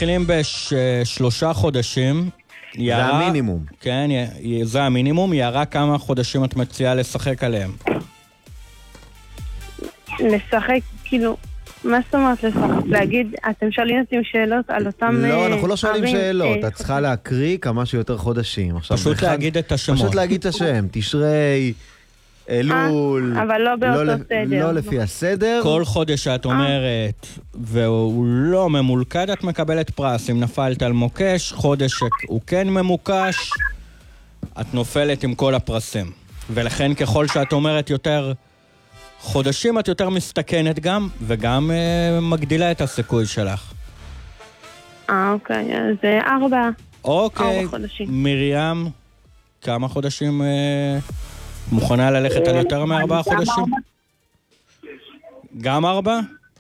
מתחילים ב3 חודשים. זה המינימום. כן, זה המינימום. יערה, כמה חודשים את מציעה לשחק עליהם? לשחק, כאילו, מה זאת אומרת לשחק? להגיד, אתם שואלים אותי שאלות על אותם... לא, אנחנו לא שואלים שאלות. את צריכה להקריא כמה שיותר חודשים. פשוט להגיד את השמות. פשוט להגיד את השם. תשרי, אלול. אבל לא באותו סדר. לא לפי הסדר. כל חודש שאת אומרת, והוא לא ממולכד, את מקבלת פרס. אם נפלת על מוקש, חודש הוא כן ממוקש, את נופלת עם כל הפרסים. ולכן ככל שאת אומרת יותר חודשים, את יותר מסתכנת גם, וגם מגדילה את הסיכוי שלך. אוקיי, אז 4. אוקיי, 4 חודשים. מרים, כמה חודשים מוכנה ללכת על יותר מ4 חודשים? גם 4?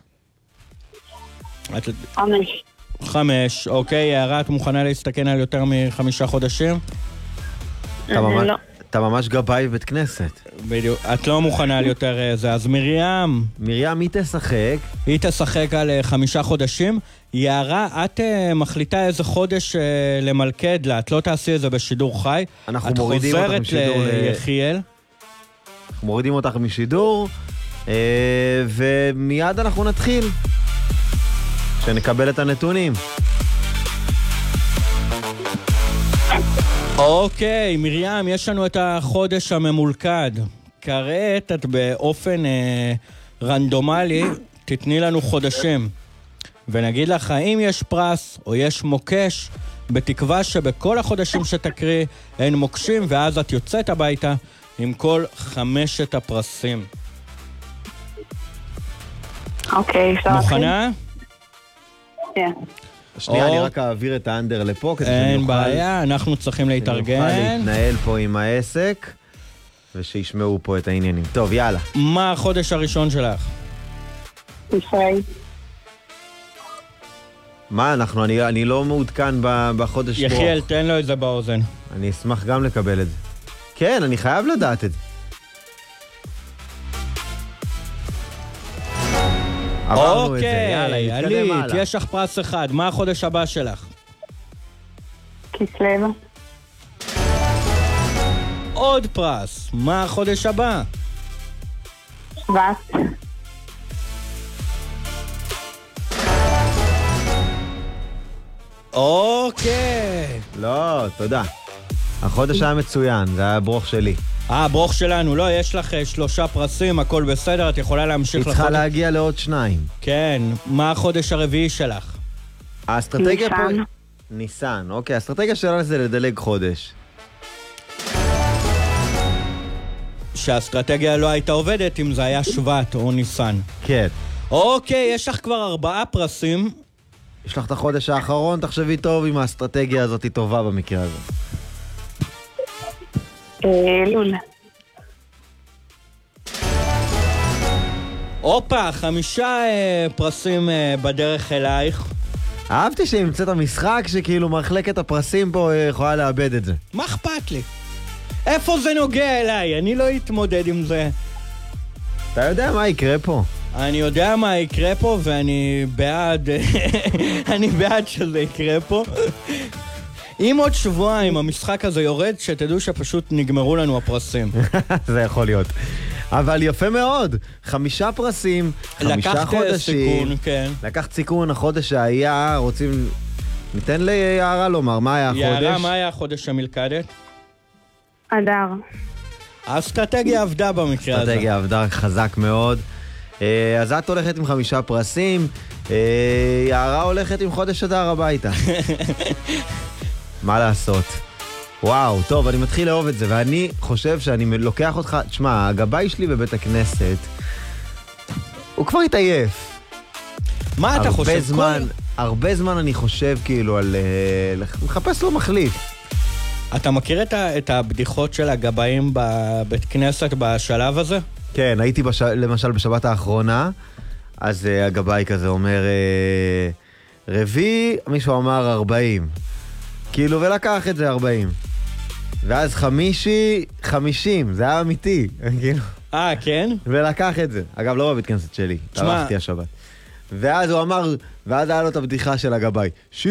5. 5, אוקיי, יערה, את מוכנה להסתכן על יותר מ5 חודשים? לא. אתה ממש גבאי בבית כנסת. בדיוק, את לא מוכנה על יותר זה, אז מרים, היא תשחק. היא תשחק על 5 חודשים. יערה, את מחליטה איזה חודש למלכד לה, את לא תעשי את זה בשידור חי. אנחנו מורידים אותך משידור. את חוזרת ליחיאל. אנחנו מורידים אותך משידור, ומיד אנחנו נתחיל, שנקבל את הנתונים. אוקיי, מרים, יש לנו את החודש הממולכד. כעת את באופן רנדומלי תתני לנו חודשים. ונגיד לך האם יש פרס או יש מוקש, בתקווה שבכל החודשים שתקריא אין מוקשים, ואז את יוצאת הביתה עם כל 5 הפרסים. אוקיי, אפשר להתחיל? מוכנה? כן. שנייה, אני רק אעביר את האנדר לפה, כדי אין בעיה, אנחנו צריכים להתארגן. שנוכל להתנהל פה עם העסק, ושישמעו פה את העניינים. טוב, יאללה. מה החודש הראשון שלך? ישראל. מה, אני לא מעודכן בחודש ברוך. יחיאל, תן לו את זה באוזן. אני אשמח גם לקבל את זה. כן, אני חייב לדעת את זה. עברנו את זה, יאללה, נתקדם הלאה. אלית, יש לך פרס אחד. מה החודש הבא שלך? כסלו. עוד פרס. מה החודש הבא? שבט. אוקיי. לא, תודה. החודש היה מצוין, זה היה ברוך שלי. ברוך שלנו. לא, יש לך 3 פרסים, הכל בסדר, את יכולה להמשיך לחודש. היא צריכה להגיע לעוד 2. כן, מה החודש הרביעי שלך? האסטרטגיה פה... ניסן, אוקיי, האסטרטגיה שלה זה לדלג חודש. שהאסטרטגיה לא הייתה עובדת אם זה היה שבט או ניסן. כן. אוקיי, יש לך כבר 4 פרסים. יש לך את החודש האחרון, תחשבי טוב אם האסטרטגיה הזאת היא טובה במקרה הזה. אלול. הופה, 5 פרסים בדרך אלייך. אהבתי שהמצאת המשחק שכאילו מחלקת הפרסים פה יכולה לאבד את זה. מה אכפת לי? איפה זה נוגע אליי? אני לא אתמודד עם זה. אתה יודע מה יקרה פה? אני יודע מה יקרה פה ואני בעד, אני בעד שזה יקרה פה. אם עוד שבועיים המשחק הזה יורד, שתדעו שפשוט נגמרו לנו הפרסים. זה יכול להיות. אבל יפה מאוד. 5 פרסים, 5 חודשים. סיכון, כן. לקחת סיכון, החודש שהיה, רוצים... ניתן ליערה לומר, מה היה החודש? יערה, מה היה החודש המלכדת? אדר. האסטרטגיה עבדה במקרה הזה. האסטרטגיה עבדה חזק מאוד. אז את הולכת עם 5 פרסים, יערה הולכת עם חודש אדר הביתה. מה לעשות? וואו, טוב, אני מתחיל לאהוב את זה, ואני חושב שאני לוקח אותך... תשמע, הגבאי שלי בבית הכנסת, הוא כבר התעייף. מה אתה חושב? הרבה זמן אני חושב כאילו על... מחפש לו מחליף. אתה מכיר את הבדיחות של הגבאים בבית כנסת בשלב הזה? כן, הייתי למשל בשבת האחרונה, אז הגבאי כזה אומר, רביעי, מישהו אמר 40. כאילו, ולקח את זה 40. ואז חמישי, 50, זה היה אמיתי. כן? ולקח את זה. אגב, לא בבית כנסת שלי, תלכתי השבת. ואז הוא אמר, ואז היה לו את הבדיחה של הגבאי.